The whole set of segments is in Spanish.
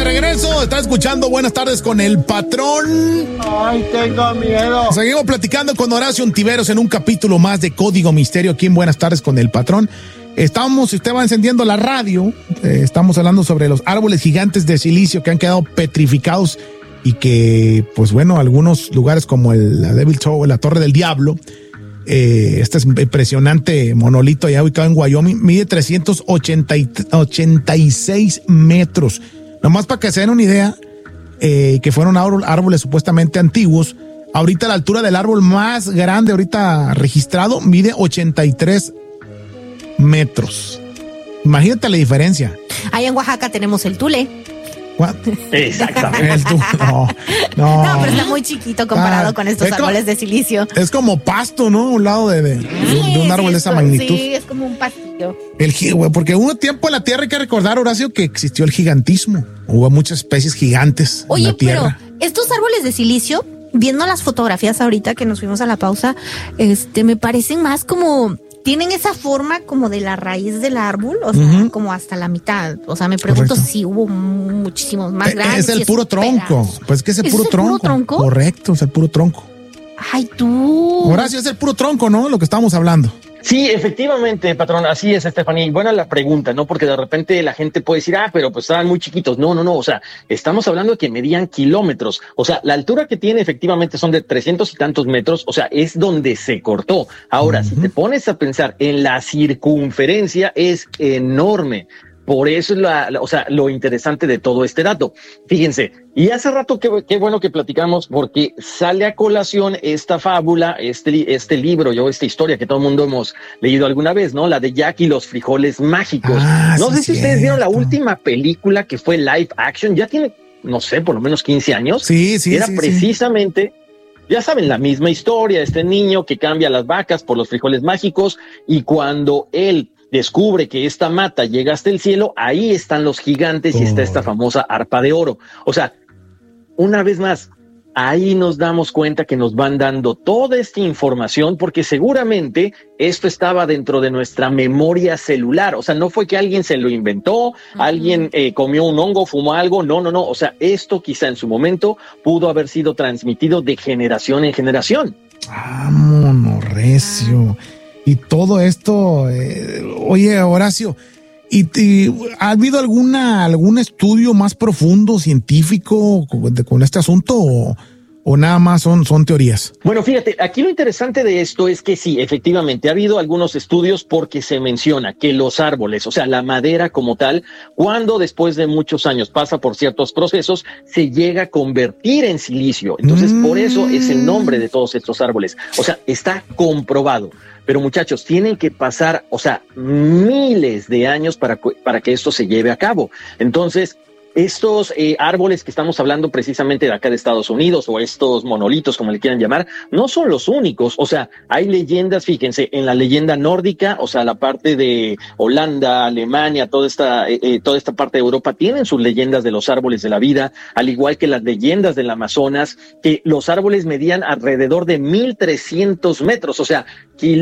de regreso. Está escuchando Buenas Tardes con el Patrón. Ay, tengo miedo. Seguimos platicando con Horacio Ontiveros en un capítulo más de Código Misterio aquí en Buenas Tardes con el Patrón. Si usted va encendiendo la radio, estamos hablando sobre los árboles gigantes de silicio que han quedado petrificados y que, pues bueno, algunos lugares como la Devil Tower, la Torre del Diablo, este es impresionante monolito ya ubicado en Wyoming, mide 386 metros. Nomás para que se den una idea, que fueron árboles supuestamente antiguos. Ahorita la altura del árbol más grande ahorita registrado mide 83 metros. Imagínate la diferencia. Ahí en Oaxaca tenemos el tule. What? Exactamente. No, pero está muy chiquito comparado con estos árboles de silicio. Es como pasto, ¿no? Un lado de un árbol de esa magnitud. Sí, es como un pastillo. Porque hubo tiempo en la Tierra, hay que recordar, Horacio, que existió el gigantismo. Hubo muchas especies gigantes en la Tierra. Pero estos árboles de silicio, viendo las fotografías ahorita que nos fuimos a la pausa, me parecen más como... Tienen esa forma como de la raíz del árbol, o sea, como hasta la mitad. O sea, me pregunto si hubo muchísimos más grandes. Es el puro tronco. Pues que es el puro tronco. Correcto, es el puro tronco. Ay, tú. Horacio, es el puro tronco, ¿no? Lo que estamos hablando. Sí, efectivamente, patrón, así es, Stephanie. Buena la pregunta, ¿no? Porque de repente la gente puede decir, pero pues estaban muy chiquitos. No, o sea, estamos hablando de que medían kilómetros. O sea, la altura que tiene efectivamente son de 300 y tantos metros, o sea, es donde se cortó. Ahora, si te pones a pensar en la circunferencia, es enorme. Por eso es lo interesante de todo este dato. Fíjense, y hace rato qué bueno que platicamos, porque sale a colación esta fábula, este libro, esta historia que todo el mundo hemos leído alguna vez, ¿no? La de Jack y los frijoles mágicos. No sé si ustedes vieron la última película que fue live action, ya tiene, no sé, por lo menos 15 años. Sí. Era precisamente... Ya saben, la misma historia, este niño que cambia las vacas por los frijoles mágicos, y cuando él descubre que esta mata llega hasta el cielo, ahí están los gigantes y está esta famosa arpa de oro. O sea, una vez más, ahí nos damos cuenta que nos van dando toda esta información, porque seguramente esto estaba dentro de nuestra memoria celular. O sea, no fue que alguien se lo inventó, alguien comió un hongo, fumó algo. No. O sea, esto quizá en su momento pudo haber sido transmitido de generación en generación. Vámonos, recio. Y todo esto, oye, Horacio, ¿y ha habido algún estudio más profundo, científico con este asunto o nada más son teorías? Bueno, fíjate, aquí lo interesante de esto es que sí, efectivamente, ha habido algunos estudios porque se menciona que los árboles, o sea, la madera como tal, cuando después de muchos años pasa por ciertos procesos, se llega a convertir en silicio. Entonces, por eso es el nombre de todos estos árboles. O sea, está comprobado. Pero muchachos, tienen que pasar, o sea, miles de años para que esto se lleve a cabo. Entonces, estos árboles que estamos hablando precisamente de acá de Estados Unidos, o estos monolitos, como le quieran llamar, no son los únicos. O sea, hay leyendas, fíjense, en la leyenda nórdica, o sea, la parte de Holanda, Alemania, toda esta parte de Europa tienen sus leyendas de los árboles de la vida, al igual que las leyendas del Amazonas, que los árboles medían alrededor de 1,300 metros, o sea,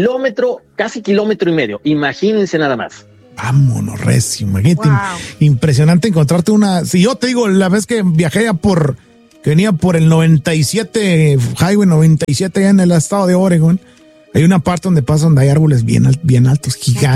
casi kilómetro y medio. Imagínense nada más. Vámonos, recio, imagínate, impresionante encontrarte una. Si yo te digo, la vez que viajé que venía por el 97, Highway 97 allá en el estado de Oregon, hay una parte donde hay árboles bien altos,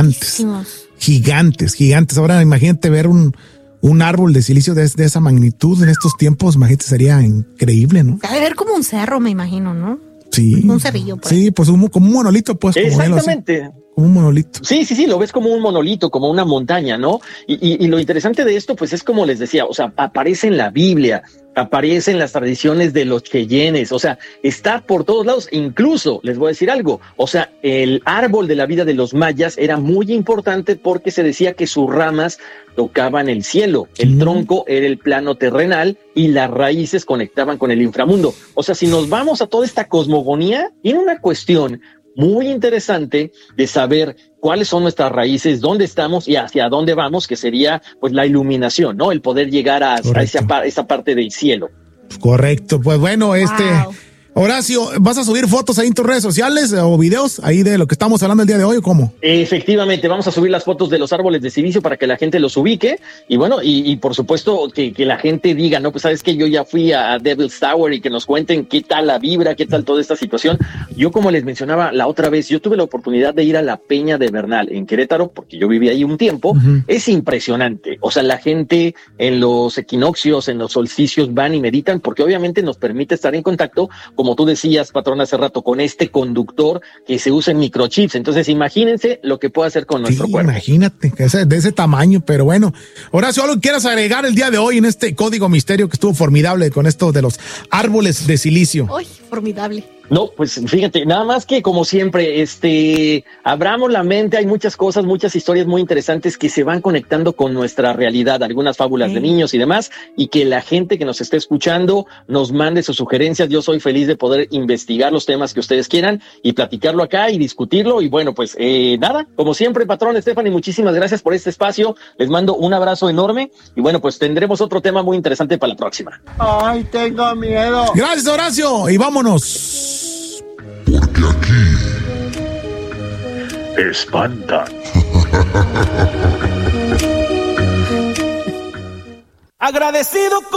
gigantes. Ahora imagínate ver un árbol de silicio de esa magnitud en estos tiempos, imagínate, sería increíble, ¿no? Debe ver como un cerro, me imagino, ¿no? Sí. Un cerrillo, pues. Sí, pues como un monolito, pues. Exactamente. Como un monolito. Sí, lo ves como un monolito, como una montaña, ¿no? Y lo interesante de esto, pues es como les decía, o sea, aparece en la Biblia, aparece en las tradiciones de los cheyennes, o sea, está por todos lados. Incluso, les voy a decir algo, o sea, el árbol de la vida de los mayas era muy importante porque se decía que sus ramas tocaban el cielo, el tronco era el plano terrenal y las raíces conectaban con el inframundo. O sea, si nos vamos a toda esta cosmogonía, tiene una cuestión muy interesante de saber cuáles son nuestras raíces, dónde estamos y hacia dónde vamos, que sería pues la iluminación, ¿no? El poder llegar a esa parte del cielo. Correcto, pues bueno, Horacio, ¿vas a subir fotos ahí en tus redes sociales o videos ahí de lo que estamos hablando el día de hoy o cómo? Efectivamente, vamos a subir las fotos de los árboles de silicio para que la gente los ubique y bueno, y por supuesto que la gente diga, no, pues sabes que yo ya fui a Devil's Tower y que nos cuenten qué tal la vibra, qué tal toda esta situación. Yo, como les mencionaba la otra vez, yo tuve la oportunidad de ir a la Peña de Bernal en Querétaro porque yo viví ahí un tiempo. Es impresionante, o sea, la gente en los equinoccios, en los solsticios van y meditan porque obviamente nos permite estar en contacto, como tú decías, patrón, hace rato, con este conductor que se usa en microchips. Entonces, imagínense lo que puede hacer con nuestro cuerpo. Imagínate, de ese tamaño, pero bueno. Horacio, ¿algo quieras agregar el día de hoy en este Código Misterio que estuvo formidable con esto de los árboles de silicio? ¡Uy, formidable! No, pues fíjate, nada más que como siempre, abramos la mente, hay muchas cosas, muchas historias muy interesantes que se van conectando con nuestra realidad, algunas fábulas de niños y demás, y que la gente que nos esté escuchando nos mande sus sugerencias. Yo soy feliz de poder investigar los temas que ustedes quieran y platicarlo acá y discutirlo. Y bueno, pues nada, como siempre, patrón, Stephanie, muchísimas gracias por este espacio. Les mando un abrazo enorme y bueno, pues tendremos otro tema muy interesante para la próxima. Ay, tengo miedo. Gracias, Horacio, y vámonos. Porque aquí espantan. Agradecido con